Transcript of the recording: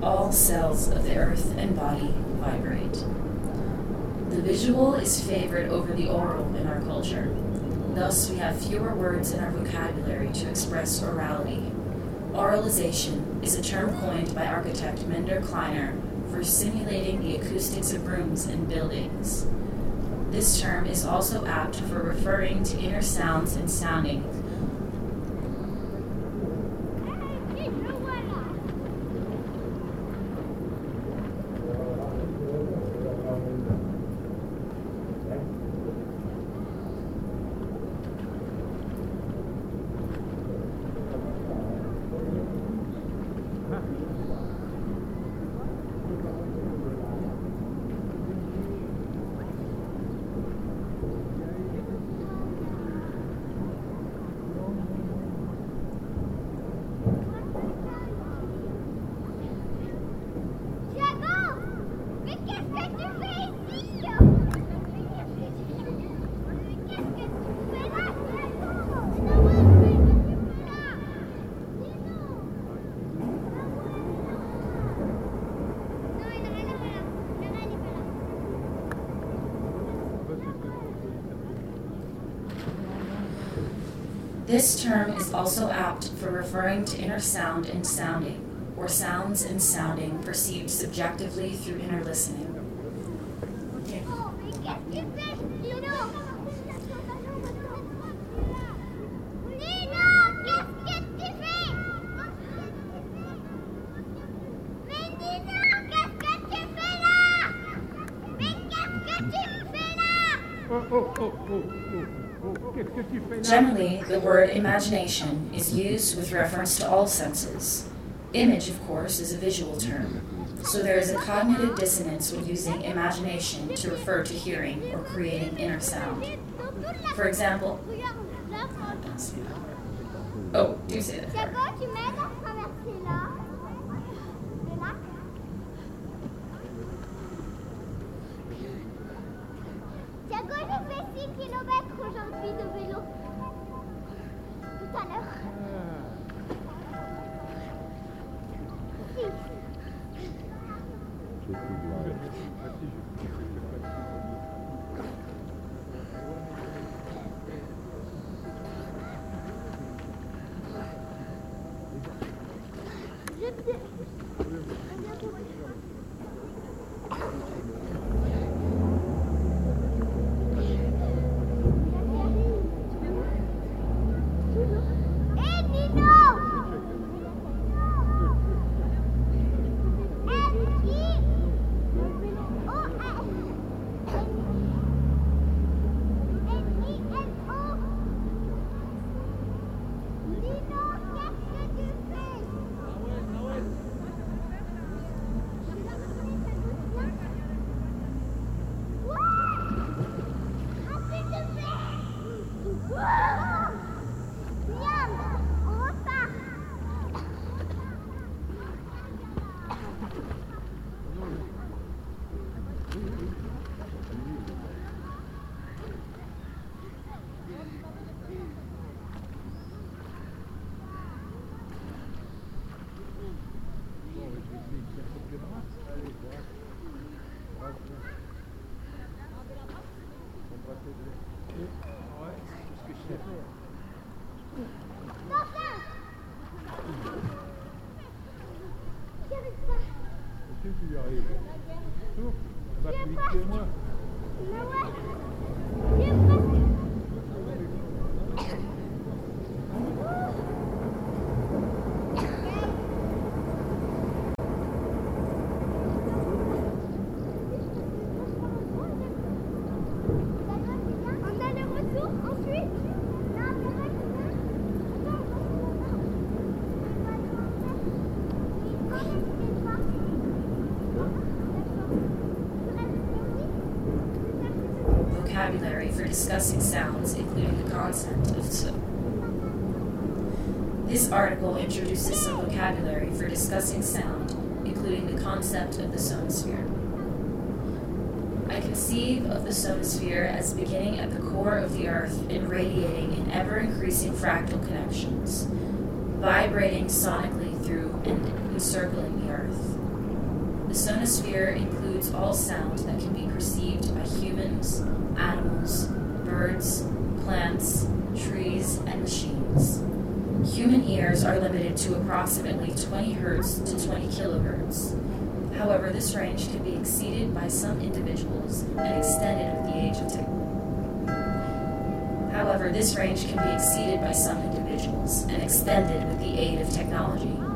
all cells of the earth and body vibrate. The visual is favored over the oral in our culture. Thus, we have fewer words in our vocabulary to express orality. Oralization is a term coined by architect Minder Kleiner for simulating the acoustics of rooms and buildings. This term is also apt for referring to inner sounds and sounding. This term is also apt for referring to inner sound and sounding, or sounds and sounding perceived subjectively through inner listening. Generally, the word imagination is used with reference to all senses. Image, of course, is a visual term, so there is a cognitive dissonance when using imagination to refer to hearing or creating inner sound. For example, do say that. Aujourd'hui de vélo. Tout à l'heure. Vocabulary for discussing sounds, including the concept of sound. This article introduces some vocabulary for discussing sound, including the concept of the sonosphere. I conceive of the sonosphere as beginning at the core of the earth and radiating in ever-increasing fractal connections, vibrating sonically through and encircling the earth. The sonosphere includes all sound that can be perceived by humans, animals, birds, plants, trees, and machines. Human ears are limited to approximately 20 Hz to 20 kHz. However, this range can be exceeded by some individuals and extended with the age of technology. However, this range can be exceeded by some individuals and extended with the aid of technology.